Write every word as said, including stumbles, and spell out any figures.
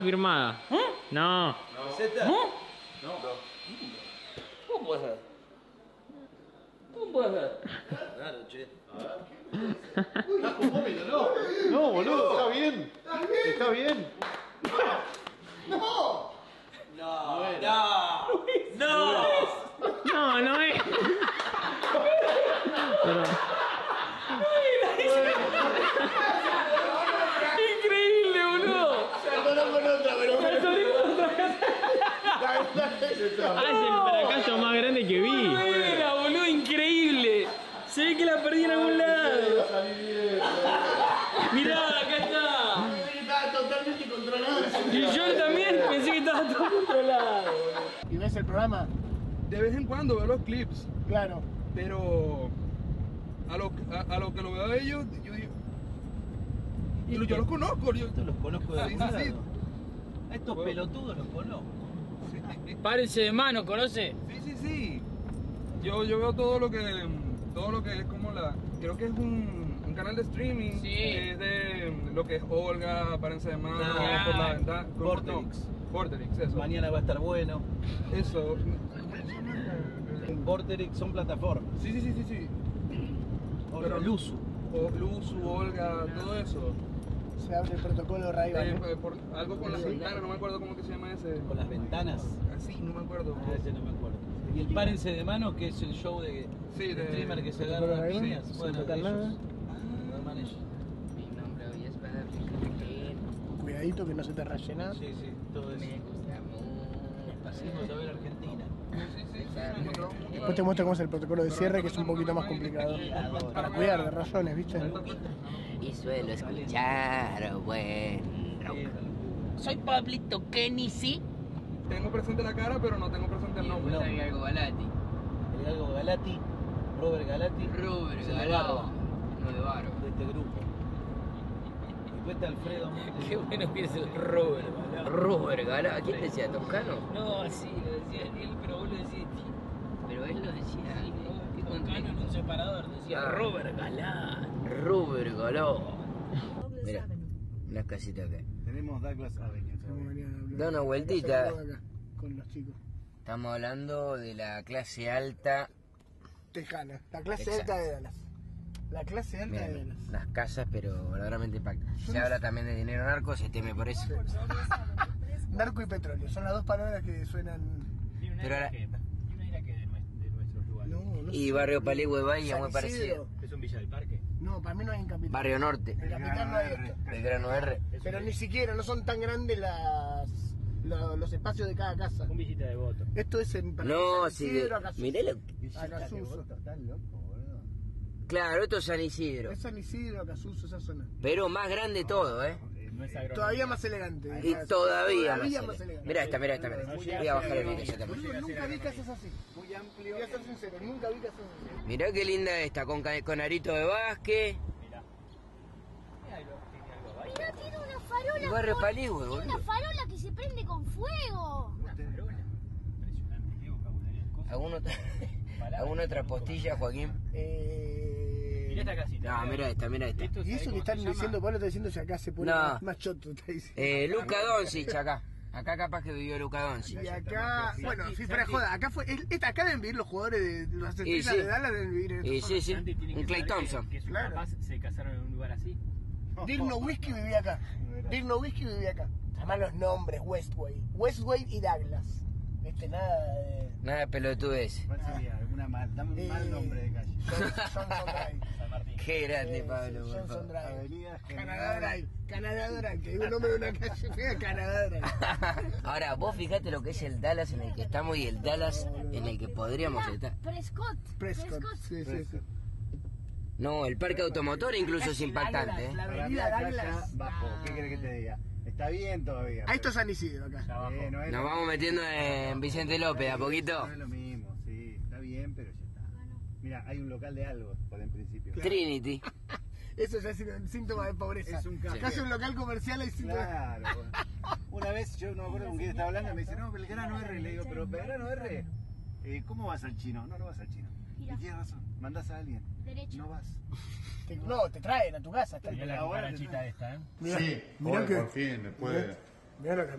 firmada. ¿Eh? No. ¿No? ¿No? No. ¿Cómo puede ser? ¿Cómo puede ser? Claro, che. Estás con vómito, ¿no? No, boludo, está bien. Está bien. No. No. No. No. No, no es. Pero... Increíble, boludo. Perdón con otra, pero. Ah, es el fracaso más grande que vi. Era, boludo, increíble. Se ve que la perdí en algún lado. Mirá, acá está. Pensé que estaba totalmente controlado. Y yo también pensé que estaba todo controlado. ¿Y ves el programa? De vez en cuando veo los clips, Claro. pero a lo, a, a lo que lo veo a ellos, yo digo. Y lo- yo los conozco, yo. Estos los conozco de Sí, algún sí, sí. lado. A estos pelotudos los conozco. Párense de mano, ¿conoce? Sí, sí, sí. Yo, yo veo todo lo que todo lo que es como la. Creo que es un, un canal de streaming. Sí. Es de lo que es Olga, Párense de mano, Ah, por la ventana. ¿cómo? Vorterix. No, Vorterix, eso. Mañana va a estar bueno. Eso. Vorterix son plataformas. Sí, sí, sí, sí, sí. O Pero- Luzu. O Luzu, Olga, todo eso. Se abre el protocolo Ray-Ban. Eh, ¿eh? por- algo con las Sí. ventanas, no me acuerdo cómo que se llama ese. Con las ventanas. Así, no me acuerdo. Ah, ese no me acuerdo. Y el Párense de Mano, que es el show de, Sí, de- streamer que se de- agarran a de- piñas. sin Bueno, de tocar ellos. nada. Lo arman ellos. Mi nombre hoy es Berlín. Cuidadito que no se te raye nada. Sí, sí, todo eso. Me gusta mucho. Pasemos a ver Argentina. Sí, sí, sí, me quedó mucho. Después te muestro cómo es el protocolo de cierre, que es un poquito más complicado. Para cuidar de rayones, ¿viste? Y suelo escuchar buen rock. Eh, Soy Pablito Kenny, sí. Tengo presente la cara, pero no tengo presente el nombre. No. Algo Galati. El Galgo Galati, Robert Galati, Robert es el Galati. barba No de barba. de este grupo. Después está Alfredo Montes. Qué bueno que es el Robert, boludo. Robert Galati. ¿Quién decía? ¿Toscano? No, sí, lo decía él, pero vos lo decís. Pero él lo decía. ¿Qué Toscano en un separador decía Ah. Robert Galán. Robert Galati. Mira, una casita acá. Tenemos Douglas Avenue. Como venía hablando. Da una vueltita. Acá, con los chicos. Estamos hablando de la clase alta. Tejana. La clase Exacto. alta de Dallas. La clase alta de Miren, Dallas. las casas, pero verdaderamente impactantes. Se habla también de dinero narco, se teme por eso. Narco y petróleo. Son las dos palabras que suenan. Pero ahora, ¿Quién era que de, nues- de nuestros lugares? No, no y sé. Barrio Paligüe Bahía, San muy Isidro. parecido. ¿Es un Villa del Parque? No, para mí no hay en capital. Barrio Norte, En capital no hay esto. Belgrano R. Es Pero un, ni siquiera, no son tan grandes las, lo- los espacios de cada casa. un Villita de Voto. Esto es en No, San si Isidro, de, Acasuso. mirá lo, Acasuso. Estás loco, boludo. claro, esto es San Isidro. Es San Isidro, Acasuso, esa zona. Pero más grande todo, ¿eh? No es agronómico. Todavía más elegante. Y todavía más. Todavía más ele- elegante. Mirá esta, mirá esta, mirá. Voy a bajar el video yo también. Boludo, nunca vi casas así. Muy amplio. Voy a ser sincero, nunca vi casas así. Mirá qué linda esta, con, ca- con arito de básquet. Mirá. Mirá algo, tiene algo ahí. Mirá, tiene una farola. Y Barrio con- Paligüe, Tiene boludo. una farola que se prende con fuego. Una farola. Impresionante. Qué vocabulario. Cosas- ¿Alguna otra, ¿alguna otra postilla, Joaquín? Eh... Mirá esta casita. No, mirá esta, mirá esta. Esto, Y ¿sabe eso que cómo están se llama? diciendo, Pablo está diciendo que acá se pone No. más, más choto, está diciendo. Eh, Luka Doncic acá. Acá capaz que vivió Luka Doncic. Y acá, bueno, si fuera joda, acá fue, es- esta- acá deben vivir los jugadores de las Y estrellas sí. de Dallas, deben vivir en Y esta sí, sí. Santi tiene Un que Clay saber que- Thompson. Que sus Claro. papás se casaron en un lugar así. zona. Dirk Nowitzki vivía acá. Dirk Nowitzki vivía acá. Además los nombres, Westway. Westway y Douglas. Este, nada de... Nada pelotudez. ¿Cuál sería? ¿Alguna mal, dame un Eh, mal nombre de calle. John- Johnson Drive. San Martín. Qué grande, Eh, Pablo, sí, por Johnson favor. Drive. Avenida Canadá General. Drive. Canadá Drive, que digo el nombre de una calle fea, Canadá Drive. Ahora, vos fijate lo que es el Dallas en el que estamos y el Dallas en el que podríamos Mirá, estar. Prescott. Prescott. Sí, sí, sí. No, el parque automotor incluso es impactante, ¿eh? La Para mí avenida acá Douglas. ya bajo. ¿Qué querés que te diga? Está bien todavía. Ah, esto es San Isidro acá. Ya abajo. Eh, no es Nos lo- vamos metiendo en Vicente López a poquito. No es lo mismo, sí. Está bien, pero ya está. Mira, hay un local de algo, por en principio. Trinity. Eso ya es un síntoma de pobreza. Es un café. Casi un local comercial hay síntoma. Claro. bueno. Una vez yo no me acuerdo con quién estaba hablando, me dice, no, Belgrano R. Le digo, pero Belgrano R, eh, ¿cómo vas al chino? No, no vas al chino. Mira. Y tienes razón, mandás a alguien. Derecho. No vas. Te- no, te traen a tu casa. Está el Mirá la pelado. cucarachita esta, ¿eh? Mirá, Sí, mirá joder, que- por fin, después de Mirá lo que